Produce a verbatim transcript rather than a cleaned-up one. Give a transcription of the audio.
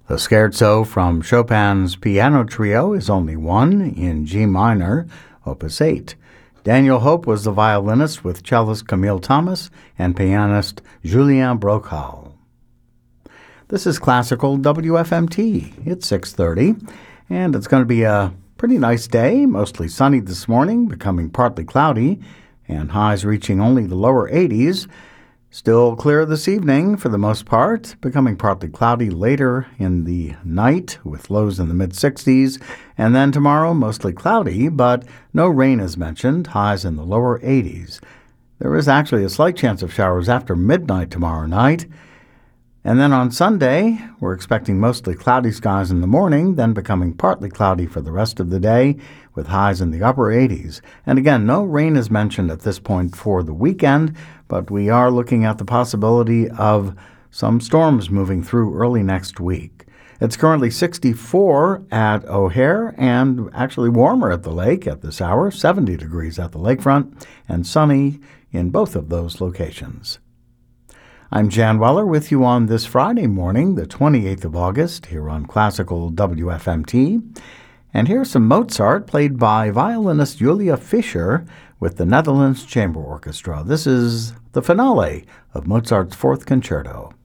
The scherzo from Chopin's Piano Trio is only one in G minor, opus eight. Daniel Hope was the violinist with cellist Camille Thomas and pianist Julien Brochal. This is Classical W F M T. It's six thirty, and it's going to be a pretty nice day, mostly sunny this morning, becoming partly cloudy, and highs reaching only the lower eighties. Still clear this evening for the most part, becoming partly cloudy later in the night with lows in the mid-sixties. And then tomorrow, mostly cloudy, but no rain is mentioned, highs in the lower eighties. There is actually a slight chance of showers after midnight tomorrow night. And then on Sunday, we're expecting mostly cloudy skies in the morning, then becoming partly cloudy for the rest of the day, with highs in the upper eighties. And again, no rain is mentioned at this point for the weekend, but we are looking at the possibility of some storms moving through early next week. It's currently sixty-four at O'Hare and actually warmer at the lake at this hour, seventy degrees at the lakefront, and sunny in both of those locations. I'm Jan Weller with you on this Friday morning, the twenty-eighth of August, here on Classical W F M T. And here's some Mozart played by violinist Julia Fischer with the Netherlands Chamber Orchestra. This is the finale of Mozart's Fourth Concerto.